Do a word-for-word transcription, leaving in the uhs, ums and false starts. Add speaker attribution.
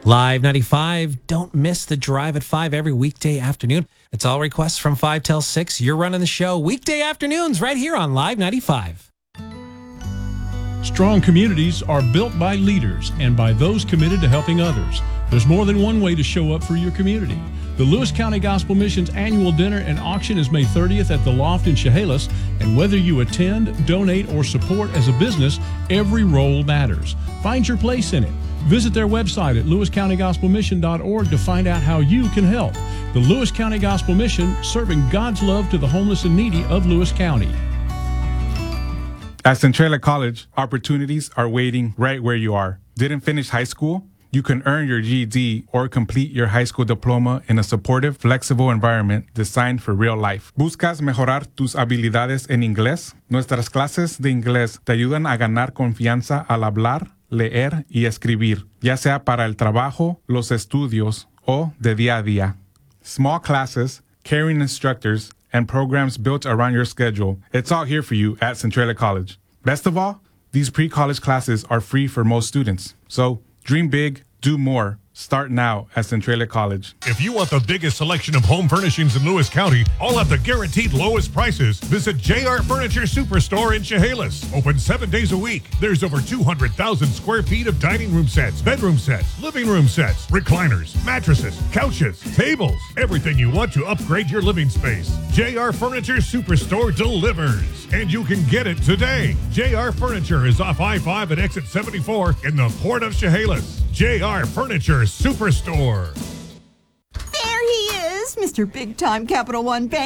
Speaker 1: Live ninety-five, don't miss the drive at five every weekday afternoon. It's all requests from five till six. You're running the show weekday afternoons right here on Live ninety-five.
Speaker 2: Strong communities are built by leaders and by those committed to helping others. There's more than one way to show up for your community. The Lewis County Gospel Mission's annual dinner and auction is May thirtieth at the Loft in Chehalis, and whether you attend, donate, or support as a business, every role matters. Find your place in it. Visit their website at lewis county gospel mission dot org to find out how you can help. The Lewis County Gospel Mission, serving God's love to the homeless and needy of Lewis County.
Speaker 3: At Centralia College, opportunities are waiting right where you are. Didn't finish high school? You can earn your G E D or complete your high school diploma in a supportive, flexible environment designed for real life. ¿Buscas mejorar tus habilidades en inglés? Nuestras clases de inglés te ayudan a ganar confianza al hablar, leer y escribir, ya sea para el trabajo, los estudios o de día a día. Small classes, caring instructors, and programs built around your schedule. It's all here for you at Centralia College. Best of all, these pre-college classes are free for most students. So dream big, do more. Start now at Centralia College.
Speaker 4: If you want the biggest selection of home furnishings in Lewis County, all at the guaranteed lowest prices, visit J R Furniture Superstore in Chehalis. Open seven days a week. There's over two hundred thousand square feet of dining room sets, bedroom sets, living room sets, recliners, mattresses, couches, tables, everything you want to upgrade your living space. J R Furniture Superstore delivers, and you can get it today. J R Furniture is off I five at exit seventy-four in the Port of Chehalis. J R Furniture Superstore.
Speaker 5: There he is, Mister Big Time Capital One Bank.